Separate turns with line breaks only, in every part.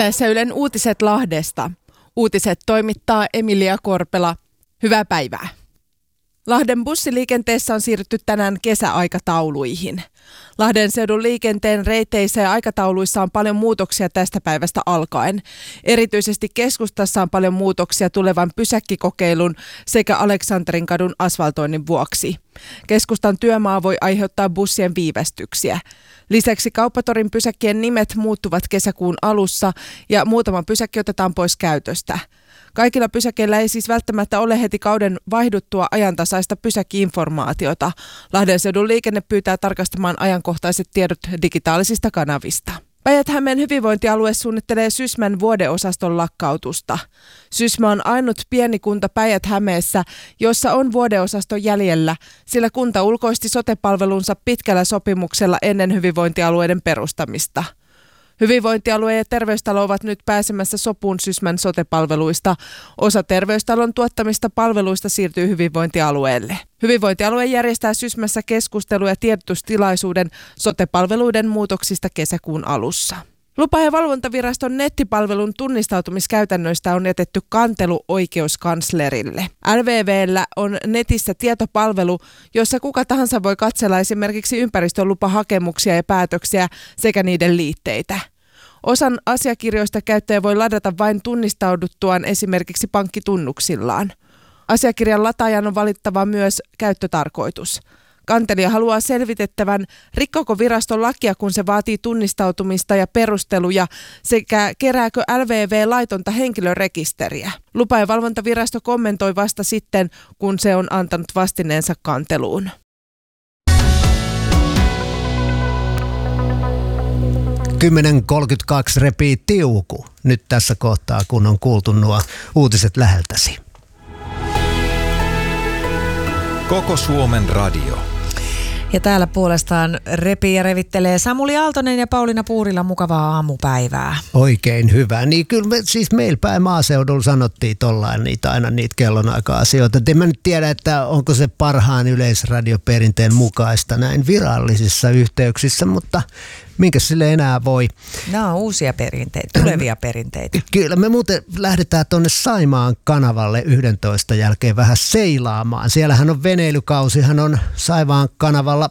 Tässä Ylen uutiset Lahdesta. Uutiset toimittaa Emilia Korpela. Hyvää päivää. Lahden bussiliikenteessä on siirrytty tänään kesäaikatauluihin. Lahden seudun liikenteen reiteissä ja aikatauluissa on paljon muutoksia tästä päivästä alkaen. Erityisesti keskustassa on paljon muutoksia tulevan pysäkkikokeilun sekä Aleksanterin kadun asfaltoinnin vuoksi. Keskustan työmaa voi aiheuttaa bussien viivästyksiä. Lisäksi Kauppatorin pysäkkien nimet muuttuvat kesäkuun alussa ja muutama pysäkki otetaan pois käytöstä. Kaikilla pysäkeillä ei siis välttämättä ole heti kauden vaihduttua ajantasaista pysäkki-informaatiota. Lahden seudun liikenne pyytää tarkastamaan ajankohtaiset tiedot digitaalisista kanavista. Päijät-Hämeen hyvinvointialue suunnittelee Sysmän vuodeosaston lakkautusta. Sysmä on ainut pieni kunta Päijät-Hämeessä, jossa on vuodeosasto jäljellä, sillä kunta ulkoisti sote-palvelunsa pitkällä sopimuksella ennen hyvinvointialueiden perustamista. Hyvinvointialue ja terveystalo ovat nyt pääsemässä sopuun Sysmän sote-palveluista. Osa terveystalon tuottamista palveluista siirtyy hyvinvointialueelle. Hyvinvointialue järjestää Sysmässä keskustelu- ja tiedotustilaisuuden sote-palveluiden muutoksista kesäkuun alussa. Lupa- ja valvontaviraston nettipalvelun tunnistautumiskäytännöistä on jätetty kantelu oikeuskanslerille. LVV:llä on netissä tietopalvelu, jossa kuka tahansa voi katsella esimerkiksi ympäristölupahakemuksia ja päätöksiä sekä niiden liitteitä. Osan asiakirjoista käyttäjä voi ladata vain tunnistauduttuaan esimerkiksi pankkitunnuksillaan. Asiakirjan lataajan on valittava myös käyttötarkoitus. Kantelija haluaa selvitettävän, rikkoko virasto lakia, kun se vaatii tunnistautumista ja perusteluja, sekä kerääkö LVV laitonta henkilörekisteriä. Lupa- ja valvontavirasto kommentoi vasta sitten, kun se on antanut vastineensa kanteluun.
(10.32) repii tiuku nyt tässä kohtaa, kun on kuultu nuo uutiset läheltäsi.
Koko Suomen radio.
Ja täällä puolestaan repii ja revittelee Samuli Aaltonen ja Pauliina Puurila. Mukavaa aamupäivää.
Oikein hyvä. Niin kyllä meillä päin maaseudulla sanottiin tollain aina niitä kellonaika-asioita. En mä nyt tiedä, että onko se parhaan yleisradioperinteen mukaista näin virallisissa yhteyksissä, mutta minkä sille enää voi.
Nämä on uusia perinteitä, tulevia perinteitä.
Kyllä, me muuten lähdetään tuonne Saimaan kanavalle 11 jälkeen vähän seilaamaan. Siellähän on veneilykausihan on Saimaan kanavalla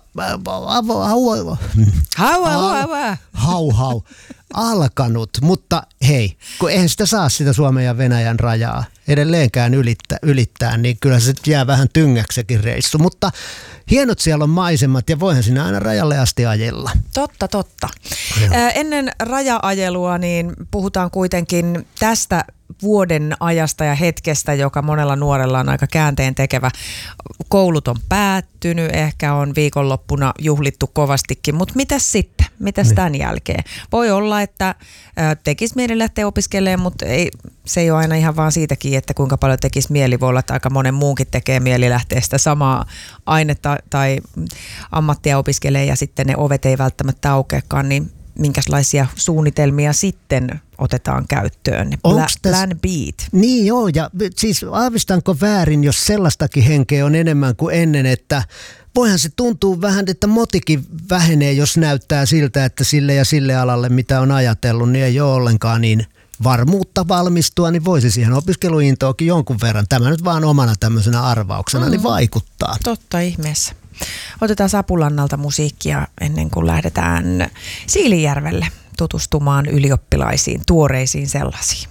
alkanut, mutta hei, kun eihän sitä saa sitä Suomen ja Venäjän rajaa edelleenkään ylittää, niin kyllä se jää vähän tyngäksekin reissu, mutta hienot siellä on maisemat ja voihan sinä aina rajalle asti ajella.
Totta. Ennen raja-ajelua niin puhutaan kuitenkin tästä vuoden ajasta ja hetkestä, joka monella nuorella on aika käänteen tekevä. Koulut on päättynyt, ehkä on viikonloppuna juhlittu kovastikin, mutta mitäs sitten? Mitäs tämän jälkeen? Voi olla, että tekisi mieli lähteä opiskelemaan, mutta se ei ole aina ihan vaan siitäkin, että kuinka paljon tekisi mieli. Voi olla, että aika monen muunkin tekee mieli lähteä sitä samaa ainetta tai ammattia opiskelemaan ja sitten ne ovet ei välttämättä aukeakaan, niin minkälaisia suunnitelmia sitten otetaan käyttöön? Plan B.
Niin joo, ja siis aavistanko väärin, jos sellaistakin henkeä on enemmän kuin ennen, että voihan se tuntuu vähän, että motikin vähenee, jos näyttää siltä, että sille ja sille alalle, mitä on ajatellut, niin ei ole ollenkaan niin varmuutta valmistua, niin voisi siihen opiskeluintoakin jonkun verran. Tämä nyt vaan omana tämmöisenä arvauksena niin vaikuttaa.
Totta ihmeessä. Otetaan Sapulannalta musiikkia ennen kuin lähdetään Siilinjärvelle tutustumaan ylioppilaisiin, tuoreisiin sellaisiin.